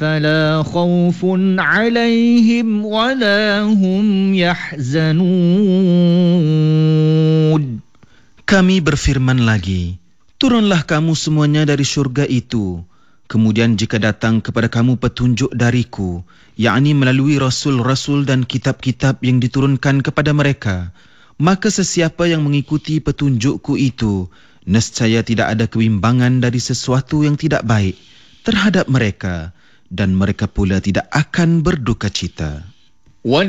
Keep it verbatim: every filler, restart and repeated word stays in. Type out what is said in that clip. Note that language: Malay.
فلا خوف عليهم ولا هم يحزنون. Kami berfirman lagi, turunlah kamu semuanya dari syurga itu. Kemudian jika datang kepada kamu petunjuk dariku, yakni melalui rasul-rasul dan kitab-kitab yang diturunkan kepada mereka, maka sesiapa yang mengikuti petunjukku itu, nescaya tidak ada kebimbangan dari sesuatu yang tidak baik terhadap mereka, dan mereka pula tidak akan berduka cita.